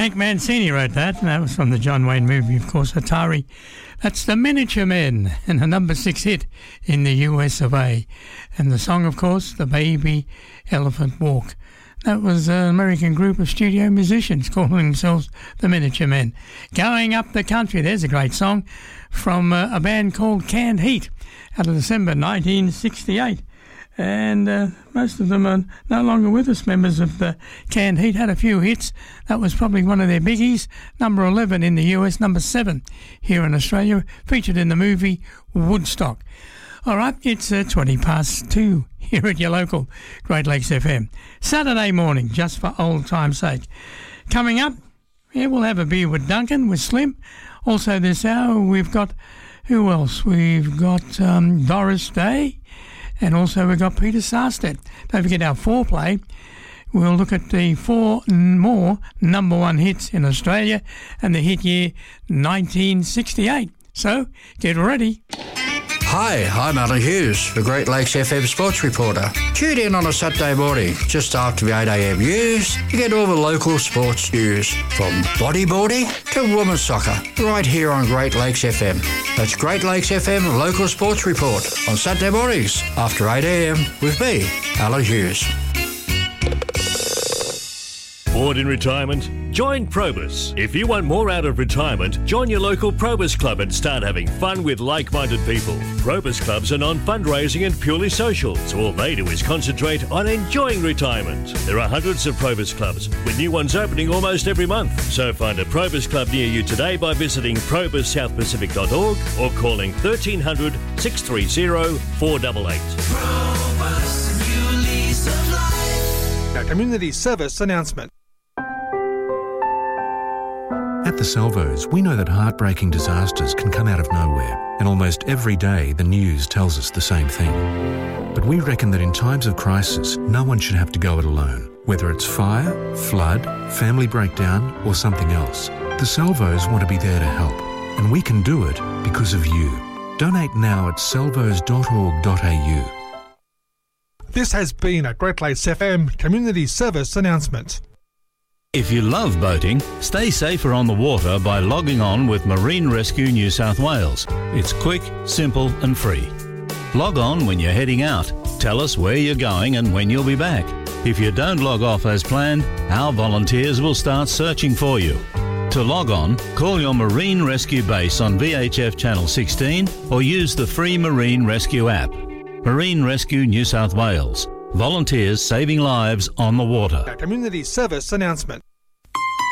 Hank Mancini wrote that, and that was from the John Wayne movie, of course, Atari. That's the Miniature Men, and a number 6 hit in the US of A. And the song, of course, The Baby Elephant Walk. That was an American group of studio musicians calling themselves the Miniature Men. Going Up the Country, there's a great song from a band called Canned Heat out of December 1968. And most of them are no longer with us. Members of the Canned Heat had a few hits. That was probably one of their biggies. Number 11 in the US, number 7 here in Australia, featured in the movie Woodstock. All right, it's 20 past 2 here at your local Great Lakes FM. Saturday morning, just for old time's sake. Coming up, we'll have a beer with Duncan, with Slim. Also this hour, we've got, who else? We've got Doris Day. And also we've got Peter Sarstedt. Don't forget our foreplay. We'll look at the 4 more number 1 hits in Australia and the hit year 1968. So, get ready. Hi, I'm Alan Hughes, the Great Lakes FM sports reporter. Tune in on a Saturday morning, just after the 8am news, to get all the local sports news, from bodyboarding to women's soccer, right here on Great Lakes FM. That's Great Lakes FM Local Sports Report on Saturday mornings after 8am with me, Alan Hughes. Bored in retirement? Join Probus. If you want more out of retirement, join your local Probus Club and start having fun with like-minded people. Probus Clubs are non-fundraising and purely social, so all they do is concentrate on enjoying retirement. There are hundreds of Probus Clubs, with new ones opening almost every month. So find a Probus Club near you today by visiting probussouthpacific.org or calling 1300 630 488. Probus, new lease of life. A community service announcement. At the Salvos, we know that heartbreaking disasters can come out of nowhere, and almost every day the news tells us the same thing. But we reckon that in times of crisis, no one should have to go it alone. Whether it's fire, flood, family breakdown, or something else, the Salvos want to be there to help, and we can do it because of you. Donate now at salvos.org.au. This has been a Great Lakes FM community service announcement. If you love boating, stay safer on the water by logging on with Marine Rescue New South Wales. It's quick, simple and free. Log on when you're heading out. Tell us where you're going and when you'll be back. If you don't log off as planned, our volunteers will start searching for you. To log on, call your Marine Rescue base on VHF Channel 16 or use the free Marine Rescue app. Marine Rescue New South Wales. Volunteers saving lives on the water. A community service announcement.